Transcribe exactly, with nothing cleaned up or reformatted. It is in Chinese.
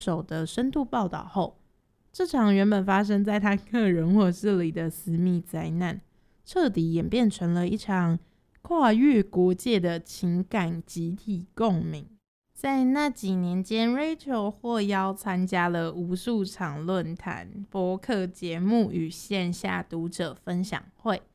手的深度报道后，这场原本发生在他个人卧室里的私密灾难，彻底演变成了一场跨越国界的情感集体共鸣。在那几年间 Rachel 获邀参加了无数场论坛、播客节目与线下读者分享会，